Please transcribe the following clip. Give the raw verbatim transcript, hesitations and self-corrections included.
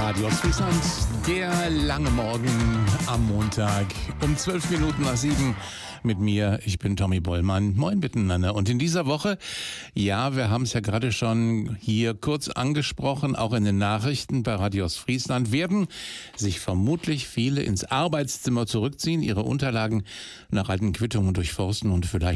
Radio Ostfriesland, der lange Morgen am Montag um zwölf Minuten nach sieben mit mir. Ich bin Tommy Bollmann. Moin miteinander. Und in dieser Woche, ja, wir haben es ja gerade schon hier kurz angesprochen, auch in den Nachrichten bei Radio Ostfriesland, werden sich vermutlich viele ins Arbeitszimmer zurückziehen, ihre Unterlagen nach alten Quittungen durchforsten und vielleicht